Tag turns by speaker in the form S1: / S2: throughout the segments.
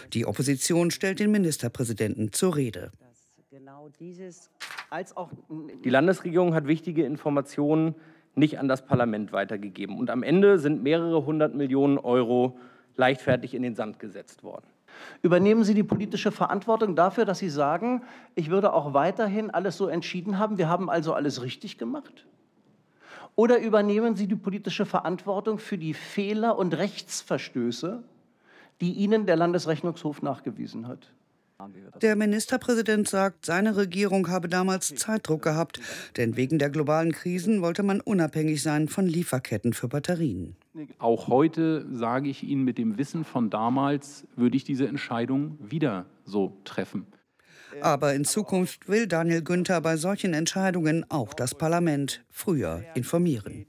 S1: Die Opposition stellt den Ministerpräsidenten zur Rede.
S2: Die Landesregierung hat wichtige Informationen nicht an das Parlament weitergegeben. Und am Ende sind mehrere 100 Millionen Euro leichtfertig in den Sand gesetzt worden.
S3: Übernehmen Sie die politische Verantwortung dafür, dass Sie sagen, ich würde auch weiterhin alles so entschieden haben, wir haben also alles richtig gemacht? Oder übernehmen Sie die politische Verantwortung für die Fehler und Rechtsverstöße, die Ihnen der Landesrechnungshof nachgewiesen hat?
S1: Der Ministerpräsident sagt, seine Regierung habe damals Zeitdruck gehabt, denn wegen der globalen Krisen wollte man unabhängig sein von Lieferketten für Batterien.
S4: Auch heute sage ich Ihnen, mit dem Wissen von damals würde ich diese Entscheidung wieder so treffen.
S1: Aber in Zukunft will Daniel Günther bei solchen Entscheidungen auch das Parlament früher informieren.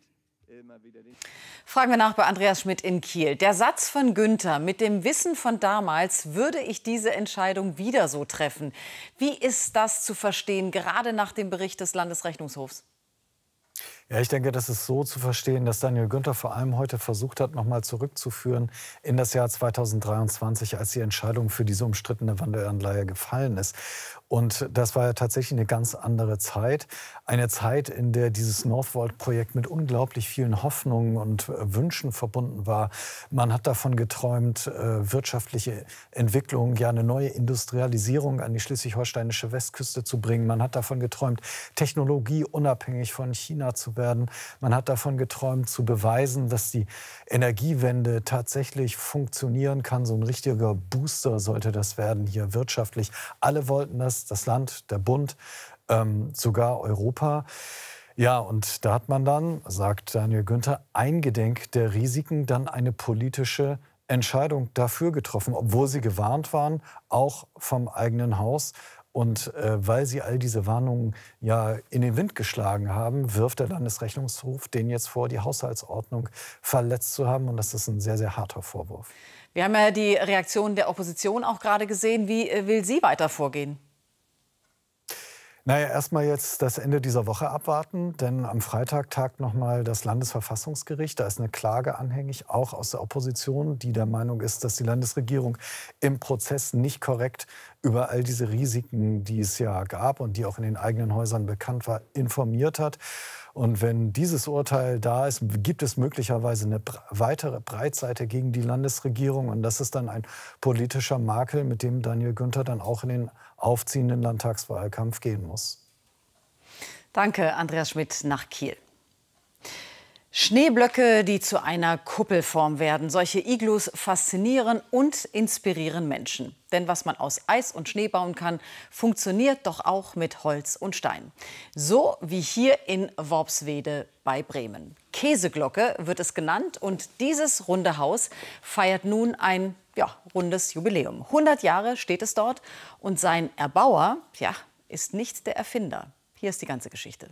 S5: Fragen wir nach bei Andreas Schmidt in Kiel. Der Satz von Günther: Mit dem Wissen von damals würde ich diese Entscheidung wieder so treffen. Wie ist das zu verstehen, gerade nach dem Bericht des Landesrechnungshofs?
S6: Ja, ich denke, das ist so zu verstehen, dass Daniel Günther vor allem heute versucht hat, nochmal zurückzuführen in das Jahr 2023, als die Entscheidung für diese umstrittene Wandelanleihe gefallen ist. Und das war ja tatsächlich eine ganz andere Zeit. Eine Zeit, in der dieses Northvolt-Projekt mit unglaublich vielen Hoffnungen und Wünschen verbunden war. Man hat davon geträumt, wirtschaftliche Entwicklung, ja eine neue Industrialisierung an die schleswig-holsteinische Westküste zu bringen. Man hat davon geträumt, technologieunabhängig von China zu werden. Man hat davon geträumt, zu beweisen, dass die Energiewende tatsächlich funktionieren kann. So ein richtiger Booster sollte das werden hier wirtschaftlich. Alle wollten das Land, der Bund, sogar Europa. Ja, und da hat man dann, sagt Daniel Günther, eingedenk der Risiken dann eine politische Entscheidung dafür getroffen, obwohl sie gewarnt waren, auch vom eigenen Haus. Und weil sie all diese Warnungen ja in den Wind geschlagen haben, wirft der Landesrechnungshof denen jetzt vor, die Haushaltsordnung verletzt zu haben. Und das ist ein sehr, sehr harter Vorwurf.
S5: Wir haben ja die Reaktion der Opposition auch gerade gesehen. Wie will sie weiter vorgehen?
S6: Naja, erstmal jetzt das Ende dieser Woche abwarten, denn am Freitag tagt noch mal das Landesverfassungsgericht. Da ist eine Klage anhängig, auch aus der Opposition, die der Meinung ist, dass die Landesregierung im Prozess nicht korrekt über all diese Risiken, die es ja gab und die auch in den eigenen Häusern bekannt war, informiert hat. Und wenn dieses Urteil da ist, gibt es möglicherweise eine weitere Breitseite gegen die Landesregierung. Und das ist dann ein politischer Makel, mit dem Daniel Günther dann auch in den aufziehenden Landtagswahlkampf gehen muss.
S5: Danke, Andreas Schmidt nach Kiel. Schneeblöcke, die zu einer Kuppelform werden. Solche Iglus faszinieren und inspirieren Menschen. Denn was man aus Eis und Schnee bauen kann, funktioniert doch auch mit Holz und Stein. So wie hier in Worpswede bei Bremen. Käseglocke wird es genannt und dieses runde Haus feiert nun ein rundes Jubiläum. 100 Jahre steht es dort und sein Erbauer ist nicht der Erfinder. Hier ist die ganze Geschichte.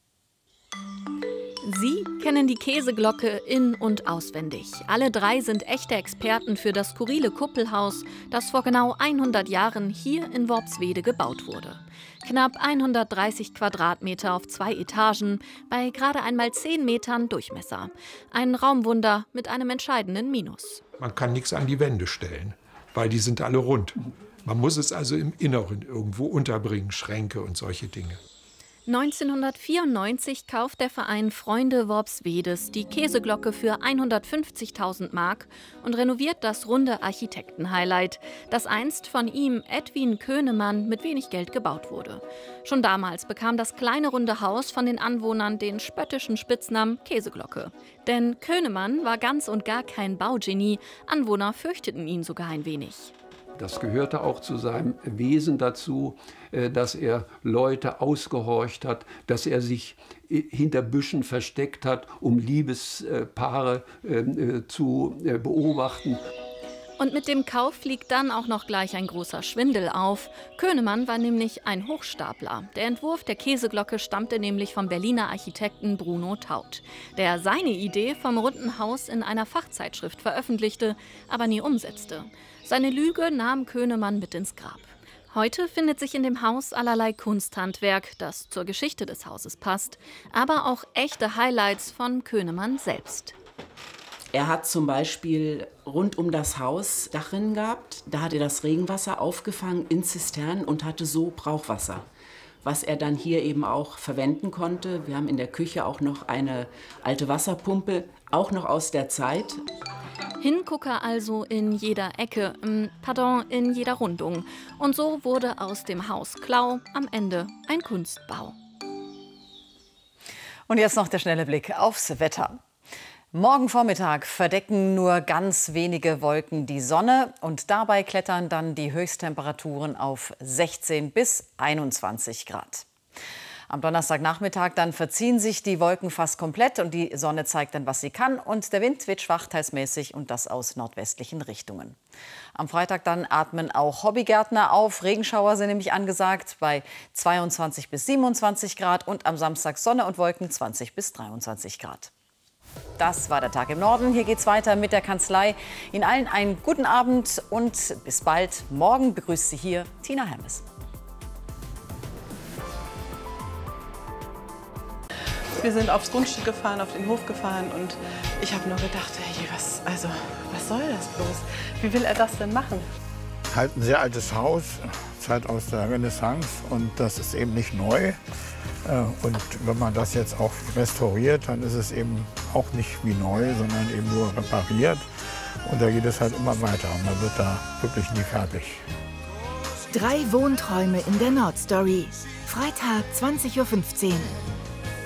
S7: Sie kennen die Käseglocke in- und auswendig. Alle drei sind echte Experten für das skurrile Kuppelhaus, das vor genau 100 Jahren hier in Worpswede gebaut wurde. Knapp 130 Quadratmeter auf 2 Etagen, bei gerade einmal 10 Metern Durchmesser. Ein Raumwunder mit einem entscheidenden Minus.
S8: Man kann nichts an die Wände stellen, weil die sind alle rund. Man muss es also im Inneren irgendwo unterbringen, Schränke und solche Dinge.
S7: 1994 kauft der Verein Freunde Worpswedes die Käseglocke für 150.000 Mark und renoviert das runde Architekten-Highlight, das einst von ihm, Edwin Könemann, mit wenig Geld gebaut wurde. Schon damals bekam das kleine runde Haus von den Anwohnern den spöttischen Spitznamen Käseglocke. Denn Könemann war ganz und gar kein Baugenie, Anwohner fürchteten ihn sogar ein wenig.
S9: Das gehörte auch zu seinem Wesen dazu, dass er Leute ausgehorcht hat, dass er sich hinter Büschen versteckt hat, um Liebespaare zu beobachten.
S7: Und mit dem Kauf fliegt dann auch noch gleich ein großer Schwindel auf. Könemann war nämlich ein Hochstapler. Der Entwurf der Käseglocke stammte nämlich vom Berliner Architekten Bruno Taut, der seine Idee vom runden Haus in einer Fachzeitschrift veröffentlichte, aber nie umsetzte. Seine Lüge nahm Könemann mit ins Grab. Heute findet sich in dem Haus allerlei Kunsthandwerk, das zur Geschichte des Hauses passt, aber auch echte Highlights von Könemann selbst.
S10: Er hat zum Beispiel rund um das Haus Dachrinnen gehabt. Da hat er das Regenwasser aufgefangen in Zisternen und hatte so Brauchwasser, was er dann hier eben auch verwenden konnte. Wir haben in der Küche auch noch eine alte Wasserpumpe, auch noch aus der Zeit.
S7: Hingucker also in jeder Ecke, in jeder Rundung. Und so wurde aus dem Haus Klau am Ende ein Kunstbau.
S5: Und jetzt noch der schnelle Blick aufs Wetter. Morgen Vormittag verdecken nur ganz wenige Wolken die Sonne und dabei klettern dann die Höchsttemperaturen auf 16 bis 21 Grad. Am Donnerstagnachmittag dann verziehen sich die Wolken fast komplett und die Sonne zeigt dann, was sie kann. Und der Wind weht schwach teilsmäßig und das aus nordwestlichen Richtungen. Am Freitag dann atmen auch Hobbygärtner auf. Regenschauer sind nämlich angesagt bei 22 bis 27 Grad und am Samstag Sonne und Wolken 20 bis 23 Grad. Das war der Tag im Norden. Hier geht's weiter mit der Kanzlei. Ihnen allen einen guten Abend und bis bald. Morgen begrüßt Sie hier Tina Hermes.
S11: Wir sind aufs Grundstück gefahren, auf den Hof gefahren und ich habe nur gedacht, hey, was soll das bloß? Wie will er das denn machen?
S12: Halt ein sehr altes Haus, Zeit aus der Renaissance und das ist eben nicht neu. Und wenn man das jetzt auch restauriert, dann ist es eben auch nicht wie neu, sondern eben nur repariert. Und da geht es halt immer weiter und man wird da wirklich nie fertig.
S13: 3 Wohnträume in der Nordstory. Freitag 20:15 Uhr.